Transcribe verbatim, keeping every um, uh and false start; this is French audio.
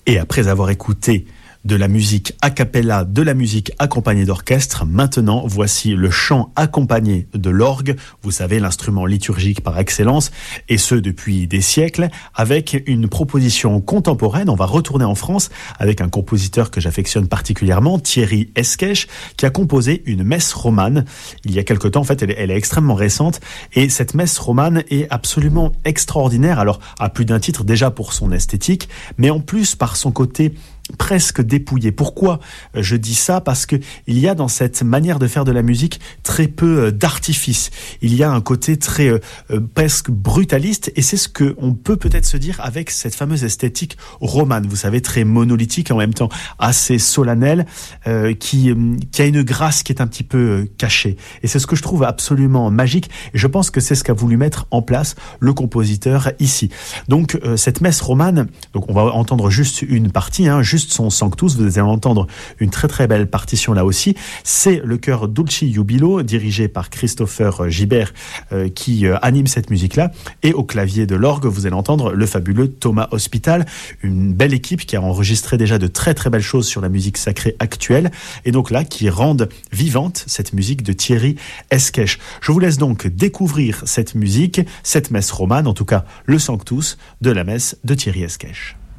Et après avoir écouté de la musique a cappella, de la musique accompagnée d'orchestre, maintenant voici le chant accompagné de l'orgue, vous savez l'instrument liturgique par excellence, et ce depuis des siècles, avec une proposition contemporaine. On va retourner en France avec un compositeur que j'affectionne particulièrement, Thierry Esquèche, qui a composé une messe romane il y a quelque temps. En fait, elle est, elle est extrêmement récente, et cette messe romane est absolument extraordinaire, alors à plus d'un titre déjà pour son esthétique, mais en plus par son côté presque dépouillé. Pourquoi je dis ça? Parce que il y a dans cette manière de faire de la musique très peu d'artifice. Il y a un côté très euh, presque brutaliste, et c'est ce que on peut peut-être se dire avec cette fameuse esthétique romane. Vous savez, très monolithique, en même temps assez solennelle, euh, qui qui a une grâce qui est un petit peu euh, cachée. Et c'est ce que je trouve absolument magique. Et je pense que c'est ce qu'a voulu mettre en place le compositeur ici. Donc euh, cette messe romane, donc on va entendre juste une partie, hein, juste son Sanctus, vous allez entendre une très très belle partition là aussi. C'est le chœur Dulci Jubilo, dirigé par Christopher Gibert, euh, qui euh, anime cette musique-là. Et au clavier de l'orgue, vous allez entendre le fabuleux Thomas Hospital, une belle équipe qui a enregistré déjà de très très belles choses sur la musique sacrée actuelle, et donc là, qui rendent vivante cette musique de Thierry Esquèche. Je vous laisse donc découvrir cette musique, cette messe romane, en tout cas le Sanctus de la messe de Thierry Esquèche.